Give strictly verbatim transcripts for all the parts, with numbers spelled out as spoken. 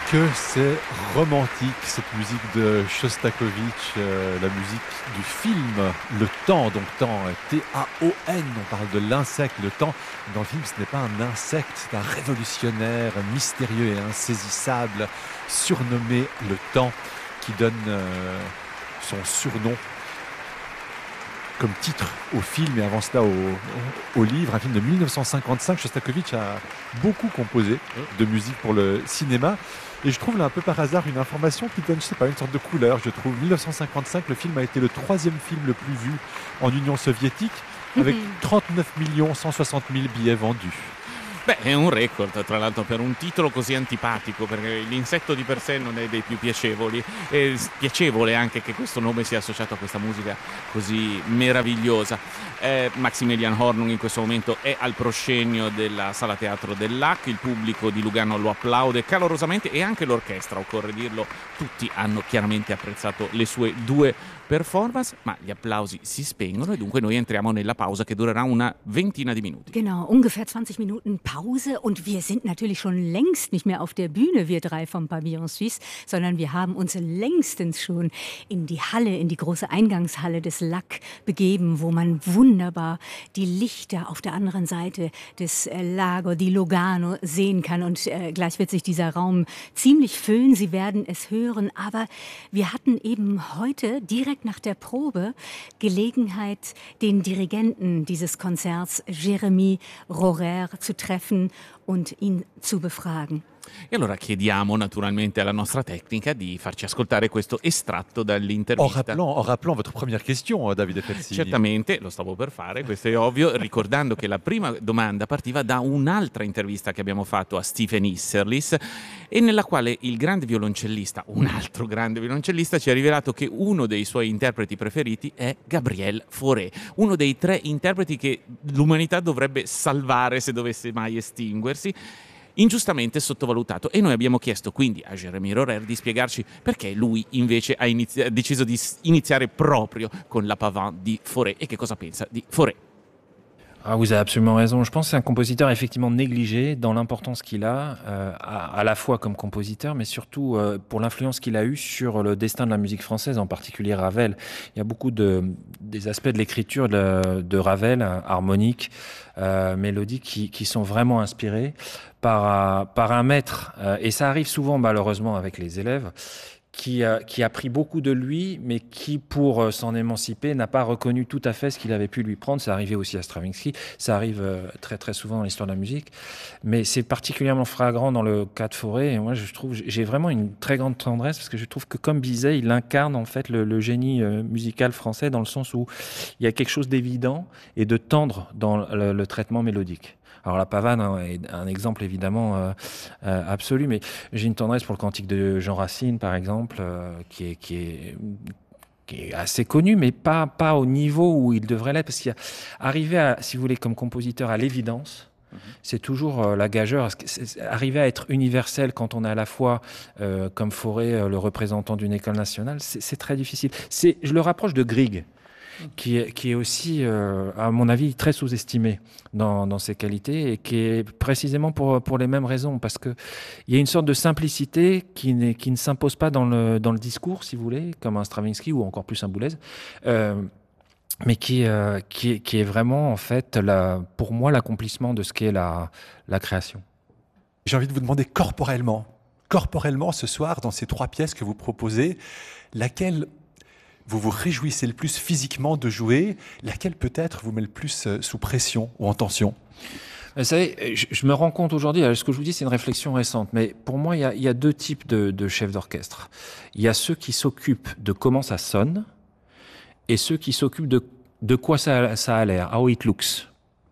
que c'est romantique, cette musique de Shostakovich, euh, la musique du film Le Temps, donc temps, T A O N, on parle de l'insecte, le temps. Dans le film, ce n'est pas un insecte, c'est un révolutionnaire mystérieux et insaisissable, surnommé Le Temps, qui donne euh, son surnom comme titre au film et avant cela au, au, au livre, un film de mille neuf cent cinquante-cinq. Shostakovich a beaucoup composé de musique pour le cinéma et je trouve là un peu par hasard une information qui donne, je sais pas, une sorte de couleur. Je trouve mille neuf cent cinquante-cinq, le film a été le troisième film le plus vu en Union soviétique avec trentaneuf millions cent soixante mille billets vendus. Beh, è un record, tra l'altro, per un titolo così antipatico, perché l'insetto di per sé non è dei più piacevoli. È piacevole anche che questo nome sia associato a questa musica così meravigliosa. Eh, Maximilian Hornung in questo momento è al proscenio della sala teatro dell'A C, il pubblico di Lugano lo applaude calorosamente e anche l'orchestra, occorre dirlo, tutti hanno chiaramente apprezzato le sue due performance, ma gli applausi si spengono e dunque noi entriamo nella pausa che durerà una ventina di minuti. Genau, ungefähr zwanzig Minuten Pause und wir sind natürlich schon längst nicht mehr auf der Bühne, wir drei vom Pavillon Suisse, sondern wir haben uns längstens schon in die Halle, in die große Eingangshalle des L A C begeben, wo man wunderbar die Lichter auf der anderen Seite des äh, Lago di Lugano sehen kann und äh, gleich wird sich dieser Raum ziemlich füllen, Sie werden es hören, aber wir hatten eben heute direkt nach der Probe Gelegenheit, den Dirigenten dieses Konzerts, Jérémy Rohrer, zu treffen und ihn zu befragen. E allora chiediamo naturalmente alla nostra tecnica di farci ascoltare questo estratto En dall'intervista. rappelant, en rappelant votre première question, Davide Ferzini. Certamente, lo stavo per fare, questo è ovvio, ricordando che la prima domanda partiva da un'altra intervista che abbiamo fatto a Stephen Isserlis e nella quale il grande violoncellista, un altro grande violoncellista, ci ha rivelato che uno dei suoi interpreti preferiti è Gabriel Fauré, uno dei tre interpreti che l'umanità dovrebbe salvare se dovesse mai estinguersi, ingiustamente sottovalutato, e noi abbiamo chiesto quindi a Jérémy Rohrer di spiegarci perché lui invece ha inizi- deciso di s- iniziare proprio con la Pavane di Fauré e che cosa pensa di Fauré. Ah, vous avez absolument raison. Je pense que c'est un compositeur effectivement négligé dans l'importance qu'il a, euh, à, à la fois comme compositeur, mais surtout euh, pour l'influence qu'il a eue sur le destin de la musique française, en particulier Ravel. Il y a beaucoup de, des aspects de l'écriture de, de Ravel, euh, harmoniques, euh, mélodiques, qui, qui sont vraiment inspirés par, par un maître. Euh, et ça arrive souvent, malheureusement, avec les élèves, Qui a, qui a pris beaucoup de lui, mais qui, pour euh, s'en émanciper, n'a pas reconnu tout à fait ce qu'il avait pu lui prendre. Ça arrivait aussi à Stravinsky, ça arrive euh, très très souvent dans l'histoire de la musique, mais c'est particulièrement flagrant dans le cas de Fauré. Et moi, je trouve, j'ai vraiment une très grande tendresse parce que je trouve que, comme Bizet, il incarne en fait le, le génie euh, musical français dans le sens où il y a quelque chose d'évident et de tendre dans le, le traitement mélodique. Alors la Pavane hein, est un exemple évidemment euh, euh, absolu, mais j'ai une tendresse pour le cantique de Jean Racine, par exemple, euh, qui est, qui est, qui est assez connu, mais pas, pas au niveau où il devrait l'être, parce qu'il y a arrivé à, si vous voulez, comme compositeur à l'évidence, c'est toujours euh, la gageure. Arriver à être universel quand on est à la fois, euh, comme Fauré, euh, le représentant d'une école nationale, c'est, c'est très difficile. C'est, je le rapproche de Grieg, qui est, qui est aussi, euh, à mon avis, très sous-estimé dans, dans ses qualités et qui est précisément pour, pour les mêmes raisons, parce qu'il y a une sorte de simplicité qui, n'est, qui ne s'impose pas dans le, dans le discours, si vous voulez, comme un Stravinsky ou encore plus un Boulez, euh, mais qui, euh, qui, est, qui est vraiment, en fait, la, pour moi, l'accomplissement de ce qu'est la, la création. J'ai envie de vous demander corporellement, corporellement ce soir, dans ces trois pièces que vous proposez, laquelle vous vous réjouissez le plus physiquement de jouer, laquelle peut-être vous met le plus sous pression ou en tension? Vous savez, je, je me rends compte aujourd'hui, ce que je vous dis, c'est une réflexion récente, mais pour moi, il y a, il y a deux types de, de chefs d'orchestre. Il y a ceux qui s'occupent de comment ça sonne et ceux qui s'occupent de, de quoi ça, ça a l'air, how it looks.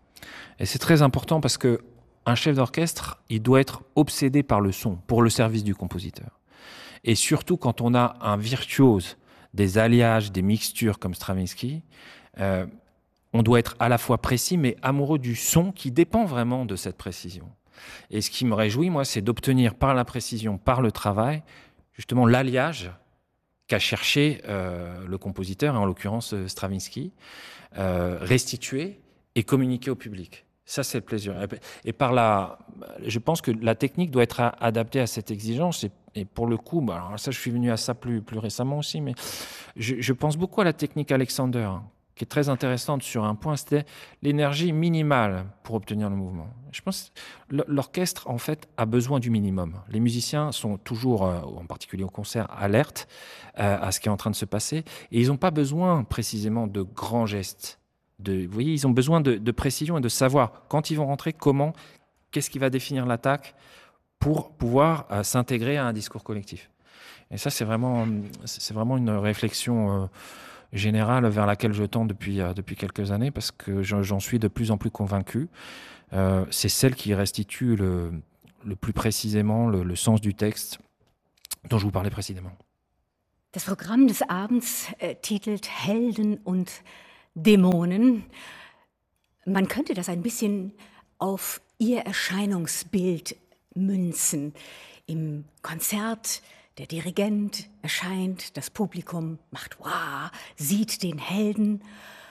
Et c'est très important parce que un chef d'orchestre, il doit être obsédé par le son, pour le service du compositeur. Et surtout quand on a un virtuose des alliages, des mixtures comme Stravinsky, euh, on doit être à la fois précis mais amoureux du son qui dépend vraiment de cette précision. Et ce qui me réjouit, moi, c'est d'obtenir par la précision, par le travail, justement l'alliage qu'a cherché euh, le compositeur, et en l'occurrence Stravinsky, euh, restituer et communiquer au public. Ça, c'est le plaisir. Et par là, je pense que la technique doit être adaptée à cette exigence. Et, et pour le coup, bah, alors ça, je suis venu à ça plus, plus récemment aussi, mais je, je pense beaucoup à la technique Alexander, hein, qui est très intéressante sur un point, c'était l'énergie minimale pour obtenir le mouvement. Je pense que l'orchestre, en fait, a besoin du minimum. Les musiciens sont toujours, euh, en particulier au concert, alertes euh, à ce qui est en train de se passer. Et ils n'ont pas besoin précisément de grands gestes. De, vous voyez, ils ont besoin de, de précision et de savoir quand ils vont rentrer, comment, qu'est-ce qui va définir l'attaque pour pouvoir euh, s'intégrer à un discours collectif. Et ça, c'est vraiment, c'est vraiment une réflexion euh, générale vers laquelle je tends depuis, euh, depuis quelques années parce que j'en suis de plus en plus convaincu. Euh, c'est celle qui restitue le, le plus précisément le, le sens du texte dont je vous parlais précédemment. Das Programm des Abends äh, titelt Helden und Dämonen. Man könnte das ein bisschen auf ihr Erscheinungsbild münzen. Im Konzert, der Dirigent erscheint, das Publikum macht wow, sieht den Helden.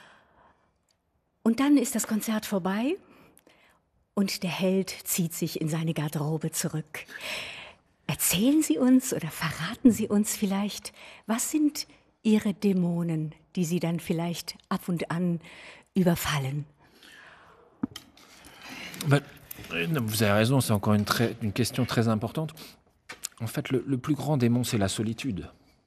Und dann ist das Konzert vorbei und der Held zieht sich in seine Garderobe zurück. Erzählen Sie uns oder verraten Sie uns vielleicht, was sind Ihre Dämonen, die Sie dann vielleicht ab und an überfallen? Ben, vous avez raison, c'est encore une, très, une question très importante. En fait, le, le plus grand démon, c'est la solitude.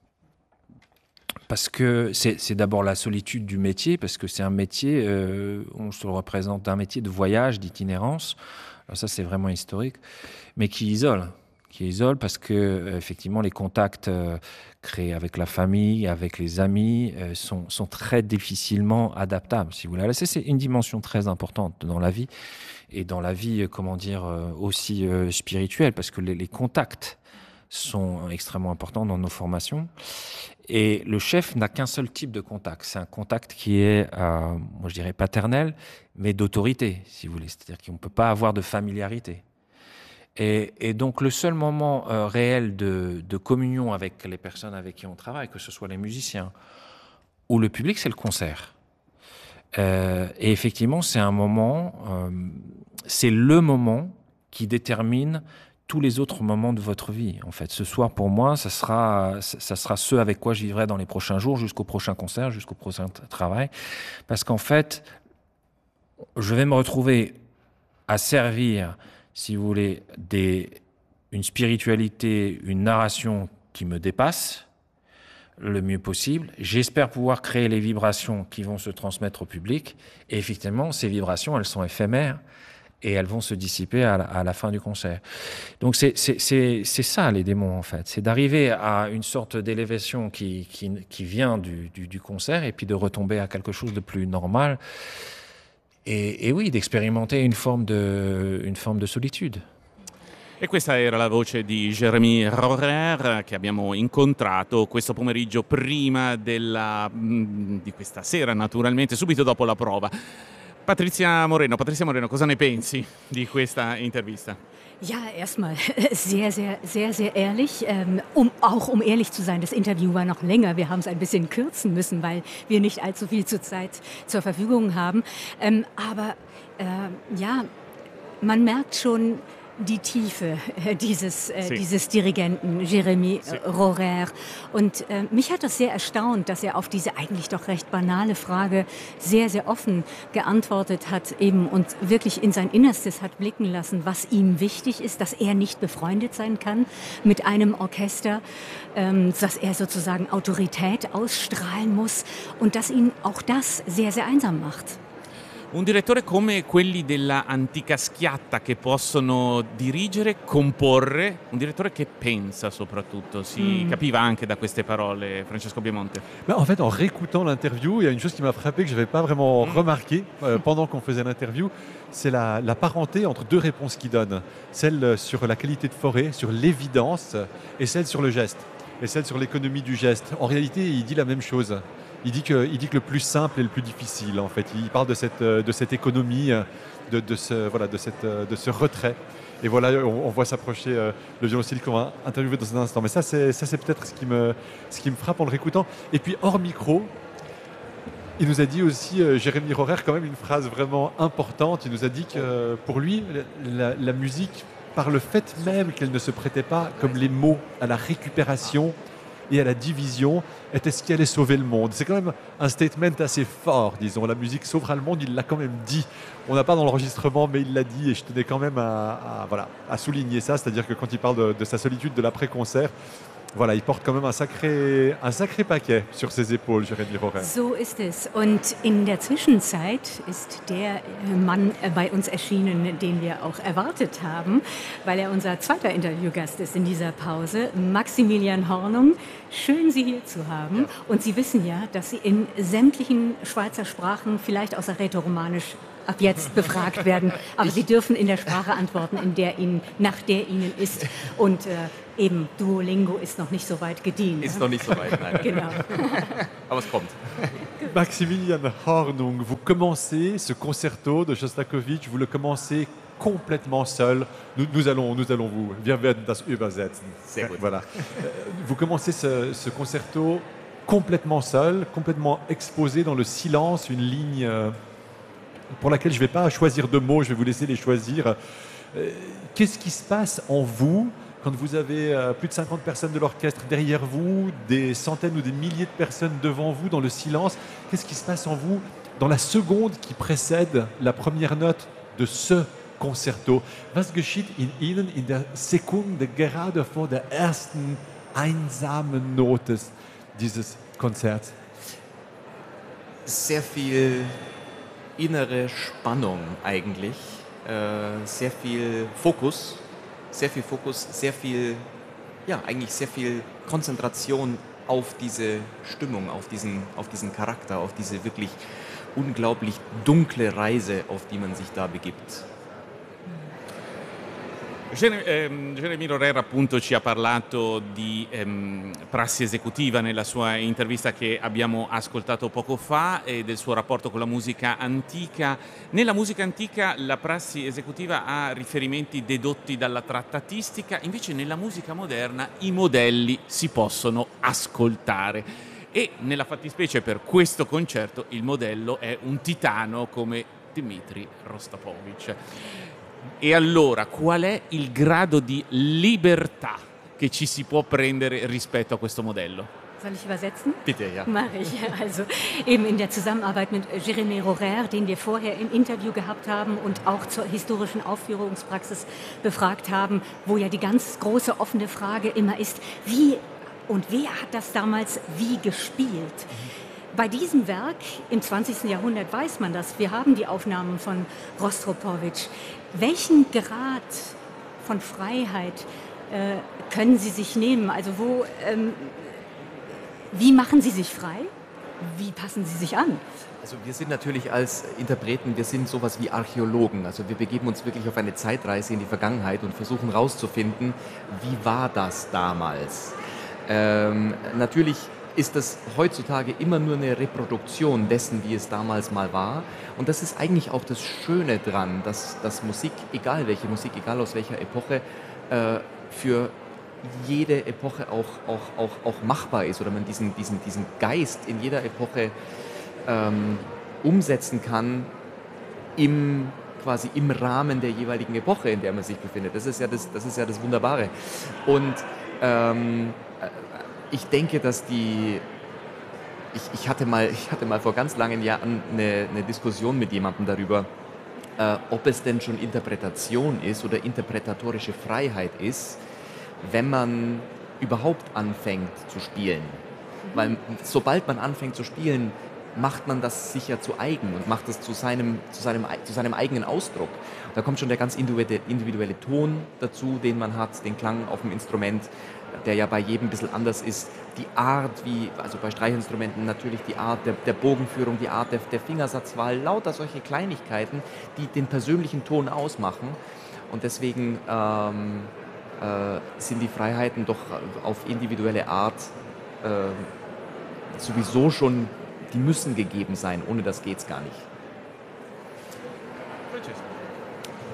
Parce que c'est, c'est d'abord la solitude du métier, parce que c'est un métier, euh, on se le représente, un métier de voyage, d'itinérance. Alors ça, c'est vraiment historique, mais qui isole. qui isole parce que euh, effectivement les contacts euh, créés avec la famille, avec les amis euh, sont, sont très difficilement adaptables, si vous voulez. Là, c'est, c'est une dimension très importante dans la vie et dans la vie, euh, comment dire, euh, aussi euh, spirituelle, parce que les, les contacts sont extrêmement importants dans nos formations. Et le chef n'a qu'un seul type de contact. C'est un contact qui est, euh, moi je dirais paternel, mais d'autorité, si vous voulez. C'est-à-dire qu'on ne peut pas avoir de familiarité. Et, et donc le seul moment euh, réel de, de communion avec les personnes avec qui on travaille, que ce soit les musiciens ou le public, c'est le concert. Euh, et effectivement, c'est un moment, euh, c'est le moment qui détermine tous les autres moments de votre vie. En fait, ce soir pour moi, ça sera, ça sera ce avec quoi je vivrai dans les prochains jours, jusqu'au prochain concert, jusqu'au prochain t- travail, parce qu'en fait, je vais me retrouver à servir, si vous voulez, des, une spiritualité, une narration qui me dépasse le mieux possible. J'espère pouvoir créer les vibrations qui vont se transmettre au public. Et effectivement, ces vibrations, elles sont éphémères et elles vont se dissiper à la, à la fin du concert. Donc c'est, c'est, c'est, c'est ça les démons en fait. C'est d'arriver à une sorte d'élévation qui, qui, qui vient du, du, du concert et puis de retomber à quelque chose de plus normal. E, e oui, d'expérimenter une forme de, une forme de solitude. E questa era la voce di Jérémy Rohrer che abbiamo incontrato questo pomeriggio prima della, di questa sera, naturalmente, subito dopo la prova. Patrizia Moreno, Patrizia Moreno, cosa ne pensi di questa intervista? Ja, erstmal sehr, sehr, sehr, sehr ehrlich. Ähm, um, auch um ehrlich zu sein, das Interview war noch länger. Wir haben es ein bisschen kürzen müssen, weil wir nicht allzu viel zur Zeit zur Verfügung haben. Ähm, aber äh, ja, man merkt schon die Tiefe äh, dieses, äh, Si. dieses Dirigenten, Jérémy Si. Rohrer. Und äh, mich hat das sehr erstaunt, dass er auf diese eigentlich doch recht banale Frage sehr, sehr offen geantwortet hat eben und wirklich in sein Innerstes hat blicken lassen, was ihm wichtig ist, dass er nicht befreundet sein kann mit einem Orchester, ähm, dass er sozusagen Autorität ausstrahlen muss und dass ihn auch das sehr, sehr einsam macht. Un direttore come quelli della Antica Schiatta che possono dirigere, comporre, un direttore che pensa soprattutto, si mm. capiva anche da queste parole, Francesco Biemonte. Ben, en fait, en réécoutant l'interview, il y a une chose qui m'a frappé que je n'avais pas vraiment Mm. remarqué euh, pendant qu'on faisait l'interview, c'est la, la parenté entre deux réponses qu'il donne. Celle sur la qualité de forêt, sur l'évidence, et celle sur le geste, et celle sur l'économie du geste. En réalité, il dit la même chose. Il dit, que, il dit que le plus simple est le plus difficile, en fait. Il parle de cette, de cette économie, de, de, ce, voilà, de, cette, de ce retrait. Et voilà, on, on voit s'approcher euh, le violoncelle qu'on va interviewer dans un instant. Mais ça, c'est, ça, c'est peut-être ce qui, me, ce qui me frappe en le réécoutant. Et puis, hors micro, Il nous a dit aussi, euh, Jérémy Rorer, quand même une phrase vraiment importante. Il nous a dit que euh, pour lui, la, la musique, par le fait même qu'elle ne se prêtait pas, comme les mots, à la récupération et à la division, était ce qui allait sauver le monde. C'est quand même un statement assez fort, disons. La musique sauvera le monde, il l'a quand même dit. On n'a pas dans l'enregistrement, mais il l'a dit, et je tenais quand même à, à, voilà, à souligner ça, c'est-à-dire que quand il parle de, de sa solitude de l'après-concert, voilà, il porte quand même un sacré, un sacré paquet sur ses épaules, Jérémy Rorer. So ist es. Und in der Zwischenzeit ist der Mann bei uns erschienen, den wir auch erwartet haben, weil er unser zweiter Interviewgast ist in dieser Pause, Maximilian Hornung. Schön, Sie hier zu haben. Und Sie wissen ja, dass Sie in sämtlichen Schweizer Sprachen, vielleicht außer Rätoromanisch, ab jetzt befragt werden. Aber Sie dürfen in der Sprache antworten, in der Ihnen, nach der Ihnen ist. Und äh, eben, Duolingo ist noch nicht so weit gediehen. Ist noch nicht so weit, nein. Genau. Aber es kommt. Maximilian Hornung, vous commencez ce concerto de Shostakovich, vous le commencez complètement seul. Nous, nous, allons, nous allons vous... Wir werden das übersetzen. Sehr gut. Voilà. Vous commencez ce, ce concerto complètement seul, complètement exposé dans le silence, une ligne... Euh, pour laquelle je ne vais pas choisir de mots, je vais vous laisser les choisir. Euh, Qu'est-ce qui se passe en vous quand vous avez euh, plus de cinquante personnes de l'orchestre derrière vous, des centaines ou des milliers de personnes devant vous dans le silence? Qu'est-ce qui se passe en vous dans la seconde qui précède la première note de ce concerto? Was geschieht in Ihnen in der Sekunde gerade vor der ersten einsamen Note dieses Konzerts? Sehr viel innere Spannung eigentlich, äh, sehr viel Fokus, sehr viel Fokus, sehr viel, ja, eigentlich sehr viel Konzentration auf diese Stimmung, auf diesen, auf diesen Charakter, auf diese wirklich unglaublich dunkle Reise, auf die man sich da begibt. Jérémy Rorer appunto ci ha parlato di ehm, prassi esecutiva nella sua intervista che abbiamo ascoltato poco fa e del suo rapporto con la musica antica. Nella musica antica la prassi esecutiva ha riferimenti dedotti dalla trattatistica, invece nella musica moderna i modelli si possono ascoltare. E nella fattispecie per questo concerto il modello è un titano come Dmitri Rostropovich. E allora, qual è il grado di libertà che ci si può prendere rispetto a questo modello? Soll ich übersetzen? Bitte, ja. Mache ich. Also eben in der Zusammenarbeit mit Jérémy Rorer, den wir vorher im Interview gehabt haben und auch zur historischen Aufführungspraxis befragt haben, wo ja die ganz große offene Frage immer ist, wie und wer hat das damals wie gespielt? Bei diesem Werk im zwanzigsten Jahrhundert weiß man das. Wir haben die Aufnahmen von Rostropovich. Welchen Grad von Freiheit äh, können Sie sich nehmen? Also wo, ähm, wie machen Sie sich frei? Wie passen Sie sich an? Also wir sind natürlich als Interpreten, wir sind sowas wie Archäologen. Also wir begeben uns wirklich auf eine Zeitreise in die Vergangenheit und versuchen herauszufinden, wie war das damals? Ähm, natürlich ist das heutzutage immer nur eine Reproduktion dessen, wie es damals mal war. Und das ist eigentlich auch das Schöne dran, dass, dass Musik, egal welche Musik, egal aus welcher Epoche, äh, für jede Epoche auch, auch, auch, auch machbar ist oder man diesen, diesen, diesen Geist in jeder Epoche ähm, umsetzen kann im, quasi im Rahmen der jeweiligen Epoche, in der man sich befindet. Das ist ja das, das, ist ja das Wunderbare. Und ähm, ich denke, dass die, ich, ich, hatte mal, ich hatte mal vor ganz langen Jahren eine, eine Diskussion mit jemandem darüber, äh, ob es denn schon Interpretation ist oder interpretatorische Freiheit ist, wenn man überhaupt anfängt zu spielen. Weil sobald man anfängt zu spielen, macht man das sicher zu eigen und macht es zu seinem, zu seinem, zu seinem eigenen Ausdruck. Da kommt schon der ganz individuelle, individuelle Ton dazu, den man hat, den Klang auf dem Instrument, der ja bei jedem ein bisschen anders ist. Die Art, wie, also bei Streichinstrumenten natürlich die Art der, der Bogenführung, die Art der, der Fingersatzwahl, lauter solche Kleinigkeiten, die den persönlichen Ton ausmachen. Und deswegen ähm, äh, sind die Freiheiten doch auf individuelle Art äh, sowieso schon, die müssen gegeben sein. Ohne das geht's gar nicht.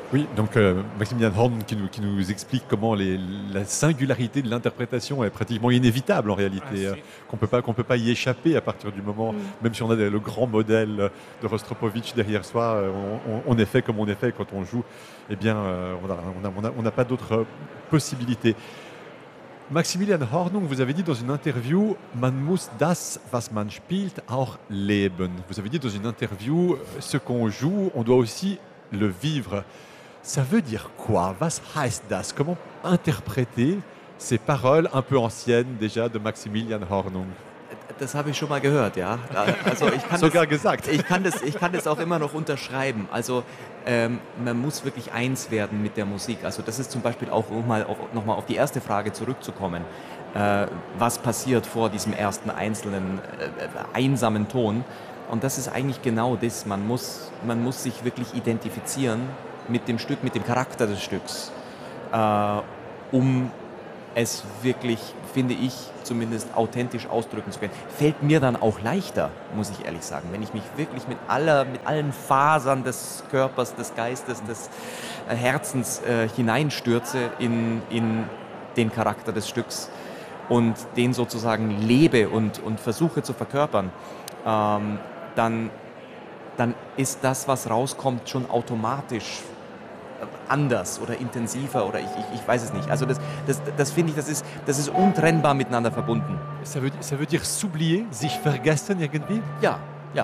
Oui, donc euh, Maximilian Horn qui nous, qui nous explique comment les, la singularité de l'interprétation est pratiquement inévitable en réalité, Ah, si. euh, qu'on peut pas qu'on peut pas y échapper à partir du moment, Mm. même si on a des- le grand modèle de Rostropovitch derrière soi, euh, on, on- on est fait comme on est fait quand on joue. Eh bien, euh, on n'a on a, on a, on a pas d'autre possibilité. Maximilian Hornung, vous avez dit dans une interview, man muss das, was man spielt, auch leben. Vous avez dit dans une interview, euh, ce qu'on joue, on doit aussi le vivre. Ça veut dire quoi? Was heißt das? Comment interpréter ces paroles un peu anciennes déjà de Maximilian Hornung? Das habe ich schon mal gehört, ja. Also ich kann Sogar das, gesagt. ich kann das, ich kann das auch immer noch unterschreiben. Also ähm, man muss wirklich eins werden mit der Musik. Also das ist zum Beispiel auch, um mal auf, nochmal auf die erste Frage zurückzukommen. Äh, was passiert vor diesem ersten einzelnen äh, einsamen Ton? Und das ist eigentlich genau das. Man muss, man muss sich wirklich identifizieren mit dem Stück, mit dem Charakter des Stücks, äh, um es wirklich, finde ich, zumindest authentisch ausdrücken zu können. Fällt mir dann auch leichter, muss ich ehrlich sagen, wenn ich mich wirklich mit, aller, mit allen Fasern des Körpers, des Geistes, des äh, Herzens äh, hineinstürze in, in den Charakter des Stücks und den sozusagen lebe und, und versuche zu verkörpern, ähm, dann, dann ist das, was rauskommt, schon automatisch anders oder intensiver oder ich, ich, ich weiß es nicht. Also das, das, das finde ich, das ist, das ist untrennbar miteinander verbunden. Ça veut, ça veut dire s'oublier, sich vergessen irgendwie? Ja, ja.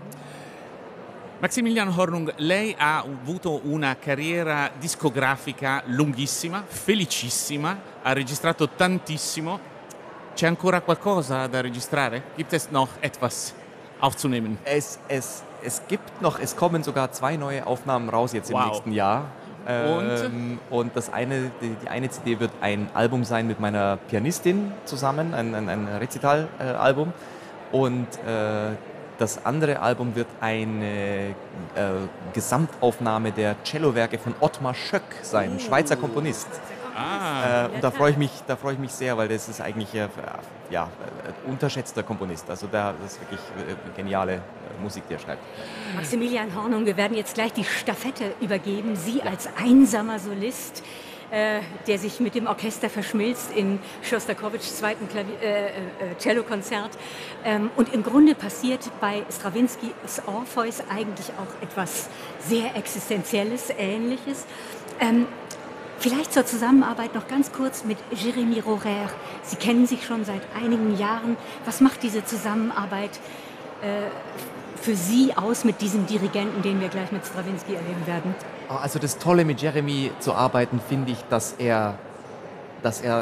Maximilian Hornung, lei ha avuto una carriera discografica lunghissima, felicissima, ha registrato tantissimo. C'è ancora qualcosa da registrare? Gibt es noch etwas aufzunehmen? Es, es, es gibt noch, es kommen sogar zwei neue Aufnahmen raus jetzt im Wow. nächsten Jahr. Und? Ähm, und das eine, die, die eine C D wird ein Album sein mit meiner Pianistin zusammen, ein, ein, ein Rezital-Album. Und äh, das andere Album wird eine äh, Gesamtaufnahme der Cellowerke von Ottmar Schöck sein, Schweizer Komponist. Ah, Äh, und da freue ich mich, da freue ich mich sehr, weil das ist eigentlich äh, ja, äh, unterschätzter Komponist. Also da, das ist wirklich äh, geniale äh, Musik, die er schreibt. Maximilian Hornung, wir werden jetzt gleich die Stafette übergeben. Sie als einsamer Solist, äh, der sich mit dem Orchester verschmilzt in Schostakowitschs zweiten Klavi- äh, äh, Cellokonzert. Ähm, und im Grunde passiert bei Strawinskys Orpheus eigentlich auch etwas sehr Existenzielles, Ähnliches. Ähm, Vielleicht zur Zusammenarbeit noch ganz kurz mit Jérémy Rohrer. Sie kennen sich schon seit einigen Jahren. Was macht diese Zusammenarbeit äh, für Sie aus mit diesem Dirigenten, den wir gleich mit Strawinsky erleben werden? Also das Tolle mit Jeremy zu arbeiten, finde ich, dass er, dass er,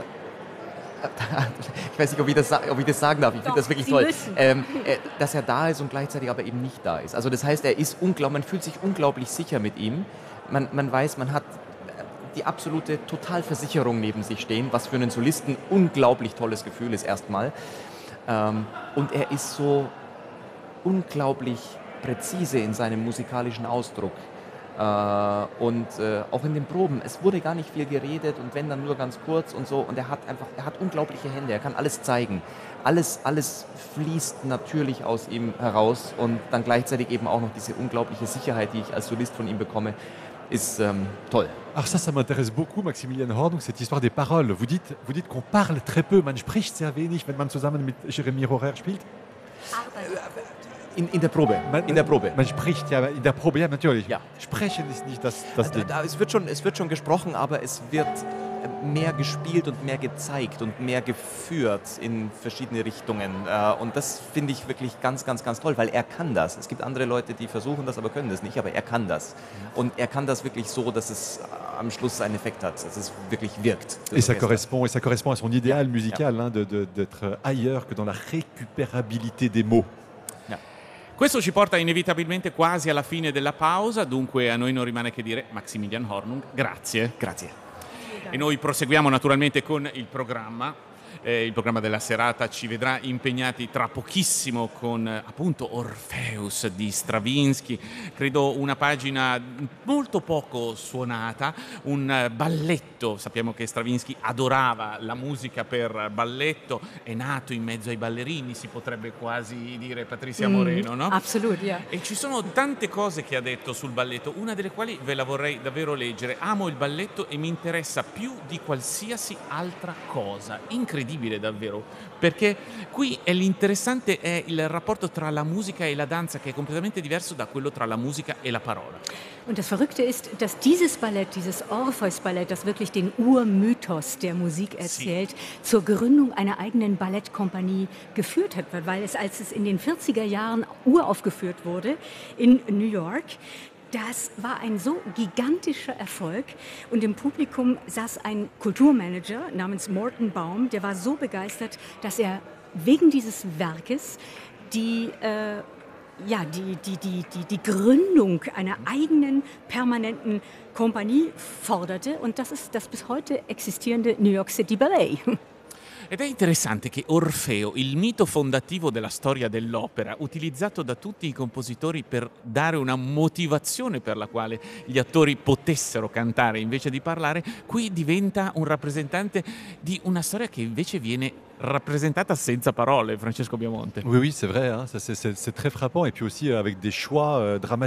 ich weiß nicht, ob ich das, sa- ob ich das sagen darf, ich finde Doch, das wirklich Sie toll, müssen. ähm, äh, dass er da ist und gleichzeitig aber eben nicht da ist. Also das heißt, er ist unglaublich, man fühlt sich unglaublich sicher mit ihm. Man, man weiß, man hat die absolute Totalversicherung neben sich stehen, was für einen Solisten unglaublich tolles Gefühl ist erstmal. Ähm, und er ist so unglaublich präzise in seinem musikalischen Ausdruck. Äh, und äh, auch in den Proben. Es wurde gar nicht viel geredet und wenn dann nur ganz kurz und so. Und er hat einfach, er hat unglaubliche Hände, er kann alles zeigen. Alles, alles fließt natürlich aus ihm heraus und dann gleichzeitig eben auch noch diese unglaubliche Sicherheit, die ich als Solist von ihm bekomme, ist ähm, toll. Alors ça, ça m'intéresse beaucoup, Maximilian Hornung, cette histoire des paroles. Vous dites, vous dites qu'on parle très peu, man spricht sehr wenig, wenn man zusammen mit Jérémy Rohrer spielt. In, in der Probe, Man, in der Probe. Man spricht ja in der Probe, ja natürlich. Ja. Sprechen ist nicht das, das Da, Ding. da, es, wird schon, es wird schon gesprochen, aber es wird mehr gespielt und mehr gezeigt und mehr geführt in verschiedene Richtungen. Äh, Und das finde ich wirklich ganz, ganz, ganz toll, weil er kann das. Es gibt andere Leute, die versuchen das, aber können das nicht, aber er kann das. Und er kann das wirklich so, dass es am Schluss einen Effekt hat, dass es wirklich wirkt. Et ça, Das Orchester. correspond, et ça correspond à son idéal Ja. musical hein, de- de- d'être ailleurs que dans la récupérabilité des mots. questo ci porta inevitabilmente quasi alla fine della pausa, dunque a noi non rimane che dire Maximilian Hornung, grazie. Grazie. E noi proseguiamo naturalmente con il programma. Eh, il programma della serata ci vedrà impegnati tra pochissimo con eh, appunto Orpheus di Stravinsky, credo una pagina molto poco suonata, un eh, balletto. Sappiamo che Stravinsky adorava la musica per balletto, è nato in mezzo ai ballerini, si potrebbe quasi dire, Patrizia Moreno, no? Absolut, ja. E ci sono tante cose che ha detto sul balletto, una delle quali ve la vorrei davvero leggere. Amo il balletto e mi interessa più di qualsiasi altra cosa. Incredibile davvero, perché qui è l'interessante è il rapporto tra la musica e la danza, che è completamente diverso da quello tra la musica e la parola. Und das Verrückte ist, dass dieses Ballett, dieses Orpheus-Ballett, das wirklich den Urmythos der Musik erzählt, zur Gründung einer eigenen Ballettkompanie geführt hat. Weil es, als es in den vierziger Jahren uraufgeführt wurde in New York, das war ein so gigantischer Erfolg und im Publikum saß ein Kulturmanager namens Morton Baum, der war so begeistert, dass er wegen dieses Werkes die äh, ja, die, die, die, die, die Gründung einer eigenen permanenten Kompanie forderte, und das ist das bis heute existierende New York City Ballet. Ed è interessante che Orfeo, il mito fondativo della storia dell'opera, utilizzato da tutti i compositori per dare una motivazione per la quale gli attori potessero cantare invece di parlare, qui diventa un rappresentante di una storia che invece viene rappresentata senza parole, Francesco Biamonte. Oui, oui, c'est vrai, hein, ça, c'est, c'est- c'est très frappant. Et puis aussi euh, avec des choix euh, dramatiques.